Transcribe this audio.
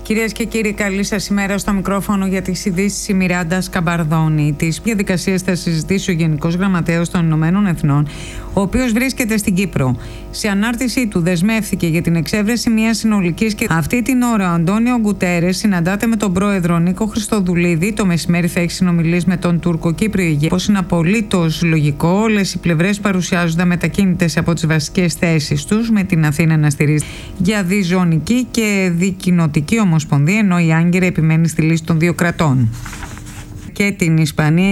Κυρίες και κύριοι, καλή σας ημέρα. Στο μικρόφωνο για τις ειδήσεις η Μιράντα Σκαμπαρδόνη. Τις διαδικασίες θα συζητήσει ο Γενικός Γραμματέας των Ηνωμένων Εθνών, ο οποίος βρίσκεται στην Κύπρο. Σε ανάρτησή του δεσμεύθηκε για την εξέβρεση μιας συνολικής και αυτή την ώρα ο Αντώνιο Γκουτέρες συναντάται με τον πρόεδρο Νίκο Χριστοδουλίδη. Το μεσημέρι θα έχει συνομιλήσει με τον Τουρκοκύπριο ηγέτη. Όπως είναι απολύτως λογικό, όλες οι πλευρές παρουσιάζονται μετακίνητες από τις βασικές θέσεις τους, με την Αθήνα να στηρίζει για διζωνική και δικοινοτική ομοσπονδία, ενώ η Άγκυρα επιμένει στη λύση των δύο κρατών. Και την Ισπανία.